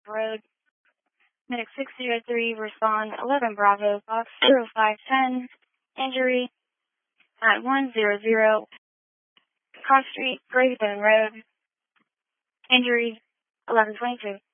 Road. Medic 603, respond 11 Bravo, box 0510, injury at 100 Cross Street, Gravestone Road, injury 1122.